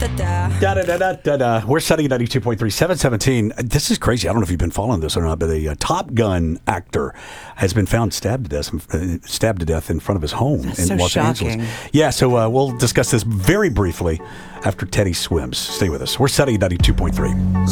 Da-da-da-da-da-da. We're setting 92.3, 717. This is crazy. I don't know if you've been following this or not, but a Top Gun actor has been found stabbed to death in front of his home in Los Angeles. Yeah, so we'll discuss this very briefly after Teddy Swims. Stay with us. We're setting 92.3.